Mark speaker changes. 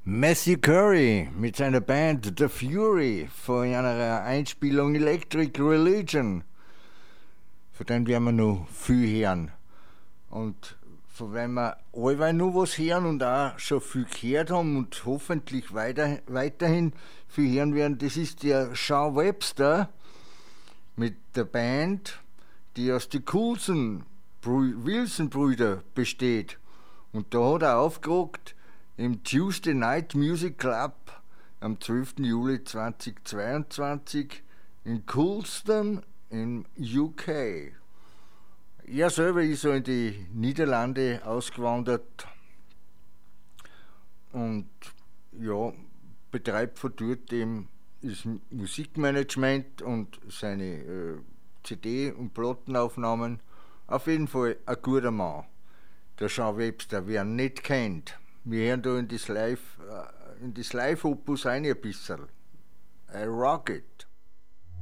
Speaker 1: Matthew Curry mit seiner Band The Fury von einer Einspielung Electric Religion. Von dem werden wir noch viel hören. Und von dem wir allweil noch was hören und auch schon viel gehört haben und hoffentlich weiterhin viel hören werden, das ist der Sean Webster mit der Band, die aus den Wilson-Brüder besteht. Und da hat er aufgeregt im Tuesday Night Music Club am 12. Juli 2022 in Coulston in UK. Er selber ist so in die Niederlande ausgewandert und ja, betreibt von dort eben das Musikmanagement und seine CD- und Plattenaufnahmen. Auf jeden Fall ein guter Mann, der Sean Webster, wer ihn nicht kennt. Wir hören da in das Live-Opus ein bisschen. I rock it.